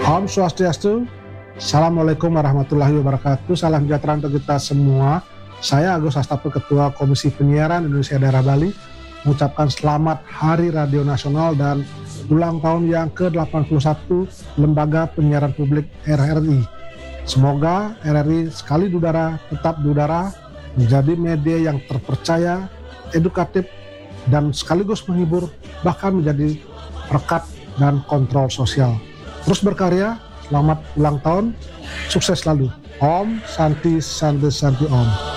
Om Swastiastu, Assalamualaikum warahmatullahi wabarakatuh. Salam sejahtera untuk kita semua. Saya Agus Astape, Ketua Komisi Penyiaran Indonesia Daerah Bali, mengucapkan selamat Hari Radio Nasional dan ulang tahun yang ke-81 Lembaga Penyiaran Publik RRI. Semoga RRI sekali di udara, tetap di udara, menjadi media yang terpercaya, edukatif, dan sekaligus menghibur, bahkan menjadi perekat dan kontrol sosial. Terus berkarya, selamat ulang tahun, sukses selalu. Om Santi Santi Santi Om.